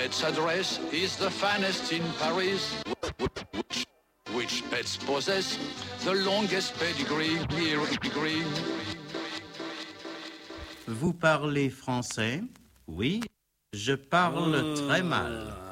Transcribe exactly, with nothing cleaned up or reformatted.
pet's address is the finest in Paris. Which, which pets possess the longest pedigree? Pedigree. Vous parlez français? Oui, je parle très mal.